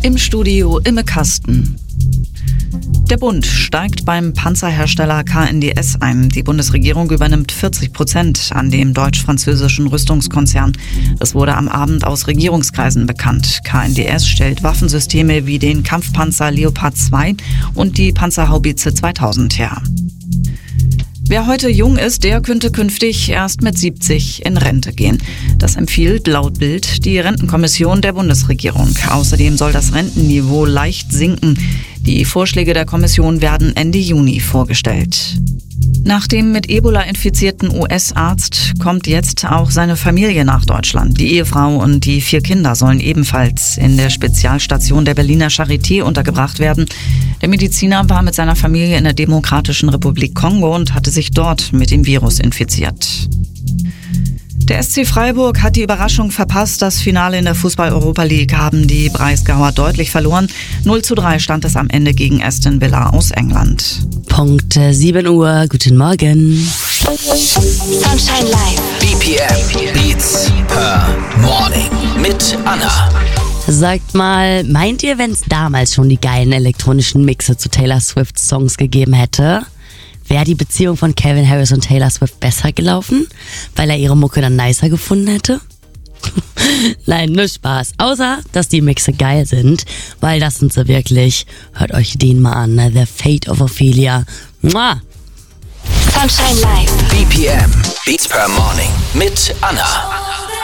Im Studio Imme Kasten. Der Bund steigt beim Panzerhersteller KNDS ein. Die Bundesregierung übernimmt 40% an dem deutsch-französischen Rüstungskonzern. Das wurde am Abend aus Regierungskreisen bekannt. KNDS stellt Waffensysteme wie den Kampfpanzer Leopard 2 und die Panzerhaubitze 2000 her. Wer heute jung ist, der könnte künftig erst mit 70 in Rente gehen. Das empfiehlt laut Bild die Rentenkommission der Bundesregierung. Außerdem soll das Rentenniveau leicht sinken. Die Vorschläge der Kommission werden Ende Juni vorgestellt. Nach dem mit Ebola infizierten US-Arzt kommt jetzt auch seine Familie nach Deutschland. Die Ehefrau und die 4 Kinder sollen ebenfalls in der Spezialstation der Berliner Charité untergebracht werden. Der Mediziner war mit seiner Familie in der Demokratischen Republik Kongo und hatte sich dort mit dem Virus infiziert. Der SC Freiburg hat die Überraschung verpasst. Das Finale in der Fußball-Europa League haben die Breisgauer deutlich verloren. 0:3 stand es am Ende gegen Aston Villa aus England. Punkt 7 Uhr, guten Morgen. Sunshine Live. BPM Beats per Morning mit Anna. Sagt mal, meint ihr, wenn es damals schon die geilen elektronischen Mixe zu Taylor Swifts Songs gegeben hätte, wäre die Beziehung von Calvin Harris und Taylor Swift besser gelaufen, weil er ihre Mucke dann nicer gefunden hätte? Nein, nur Spaß. Außer, dass die Mixe geil sind, weil das sind sie wirklich. Hört euch den mal an, ne? The Fate of Ophelia. Mua! Sunshine Live. BPM Beats per Morning mit Anna.